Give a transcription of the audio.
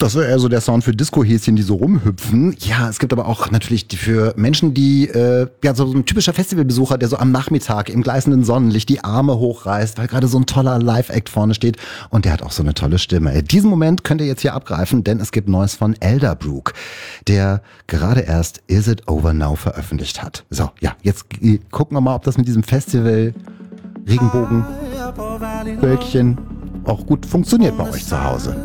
Das ist eher so der Sound für Disco-Häschen, die so rumhüpfen. Ja, es gibt aber auch natürlich für Menschen, die, so ein typischer Festivalbesucher, der so am Nachmittag im gleißenden Sonnenlicht die Arme hochreißt, weil gerade so ein toller Live-Act vorne steht und der hat auch so eine tolle Stimme. Diesen Moment könnt ihr jetzt hier abgreifen, denn es gibt Neues von Elderbrook, der gerade erst Is It Over Now veröffentlicht hat. So, ja, jetzt gucken wir mal, ob das mit diesem Festival Regenbogen, Wölkchen auch gut funktioniert bei euch zu Hause.